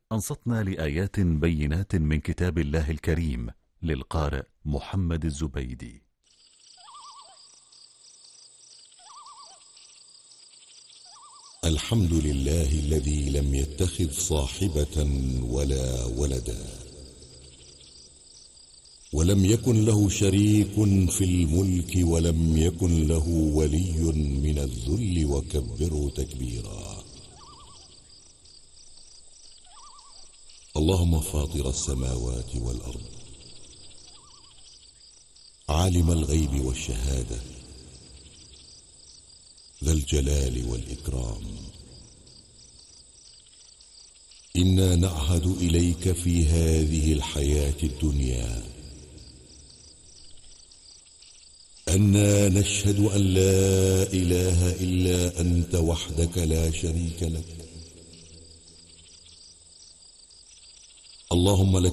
أنصتنا لآيات بينات من كتاب الله الكريم للقارئ محمد الزبيدي. الحمد لله الذي لم يتخذ صاحبة ولا ولدا، ولم يكن له شريك في الملك، ولم يكن له ولي من الذل، وكبره تكبيرا. اللهم فاطر السماوات والأرض، عالم الغيب والشهادة، ذا الجلال والإكرام، إنا نعهد إليك في هذه الحياة الدنيا أننا نشهد أن لا إله إلا أنت وحدك لا شريك لك. اللهم لك